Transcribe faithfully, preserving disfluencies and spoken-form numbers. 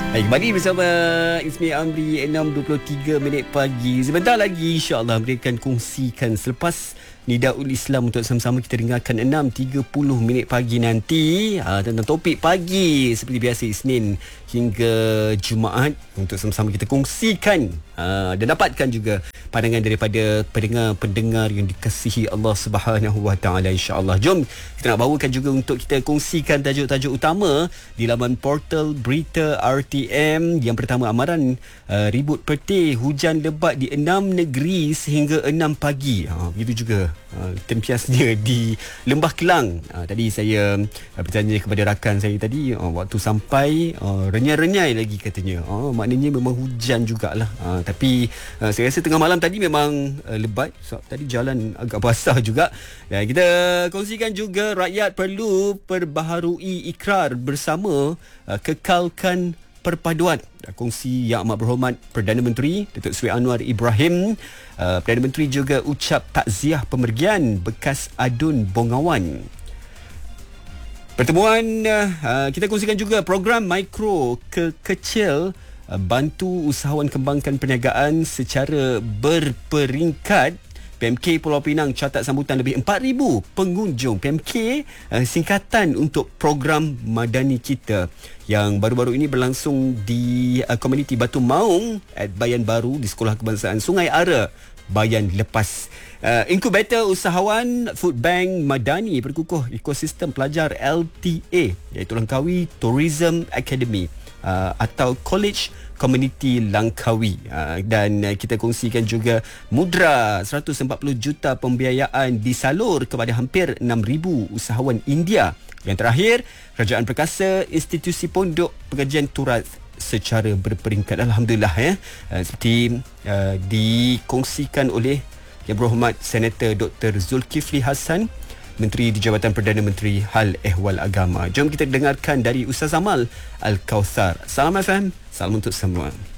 Baik, kembali bersama Ismi Amri. Enam dua puluh tiga minit pagi. Sebentar lagi insya-Allah mereka akan kongsikan selepas Nidaul Islam untuk sama-sama kita dengarkan enam tiga puluh minit pagi nanti aa, tentang topik pagi seperti biasa Isnin hingga Jumaat untuk sama-sama kita kongsikan aa, dan dapatkan juga pandangan daripada pendengar-pendengar yang dikasihi Allah Subhanahu Wa Taala insya-Allah. Jom kita nak bawakan juga untuk kita kongsikan tajuk-tajuk utama di laman portal berita R T M. Yang pertama, amaran uh, ribut peti, hujan lebat di enam negeri sehingga enam pagi. Ha, begitu juga uh, tempiasnya di Lembah Kelang. Uh, tadi saya uh, bertanya kepada rakan saya tadi, uh, waktu sampai uh, renyai-renyai lagi katanya. Uh, maknanya memang hujan jugalah. Uh, tapi uh, saya rasa tengah malam tadi memang uh, lebat. So, tadi jalan agak basah juga. Dan kita kongsikan juga rakyat perlu perbaharui ikrar bersama, uh, kekalkan perpaduan. Kongsi Yang Amat Berhormat Perdana Menteri Datuk Seri Anwar Ibrahim. uh, Perdana Menteri juga ucap takziah pemergian bekas adun Bongawan. Pertemuan uh, kita kongsikan juga program mikro ke kecil, uh, bantu usahawan kembangkan perniagaan secara berperingkat. P M K Pulau Pinang catat sambutan lebih empat ribu pengunjung. P M K uh, singkatan untuk program Madani Kita yang baru-baru ini berlangsung di uh, komuniti Batu Maung at Bayan Baru di Sekolah Kebangsaan Sungai Ara, Bayan lepas. Uh, inkubator usahawan Food Bank Madani berkukuh ekosistem pelajar L T A iaitu Langkawi Tourism Academy uh, atau College Komuniti Langkawi. uh, dan uh, kita kongsikan juga mudra seratus empat puluh juta pembiayaan disalur kepada hampir enam ribu usahawan India. Yang terakhir, Kerajaan Perkasa Institusi Pondok Pengajian Turas secara berperingkat. Alhamdulillah ya. Uh, seperti uh, dikongsikan oleh Yang Berhormat Senator Doktor Zulkifli Hassan, Menteri di Jabatan Perdana Menteri Hal Ehwal Agama. Jom kita dengarkan dari Ustaz Amal Al-Kauthar. Salam F M, salam untuk semua.